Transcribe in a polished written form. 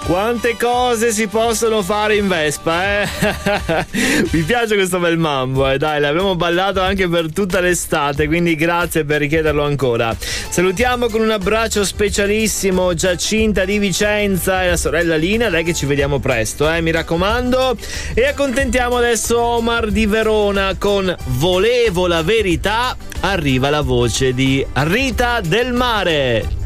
Quante cose si possono fare in Vespa, eh? Mi piace questo bel mambo, dai, l'abbiamo ballato anche per tutta l'estate, quindi grazie per richiederlo ancora. Salutiamo con un abbraccio specialissimo Giacinta di Vicenza e la sorella Lina, dai che ci vediamo presto, mi raccomando. E accontentiamo adesso Omar di Verona con Volevo la verità. Arriva la voce di Rita Del Mare.